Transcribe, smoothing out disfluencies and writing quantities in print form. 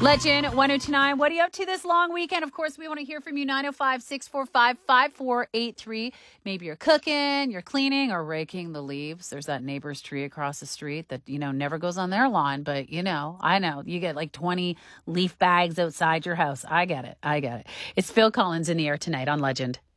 Legend 1029, what are you up to this long weekend? Of course, we want to hear from you, 905-645-5483. Maybe you're cooking, you're cleaning, or raking the leaves. There's that neighbor's tree across the street that, never goes on their lawn. But, I know. You get like 20 leaf bags outside your house. I get it. It's Phil Collins in the air tonight on Legend.